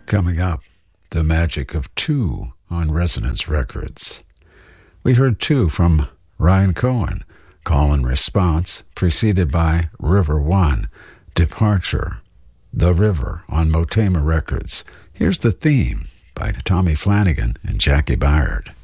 Coming up, the magic of Two on Resonance Records. We heard Two from Ryan Cohen, Call and Response, preceded by River One, Departure, The River on Motema Records. Here's The Theme by Tommy Flanagan and Jackie Byard.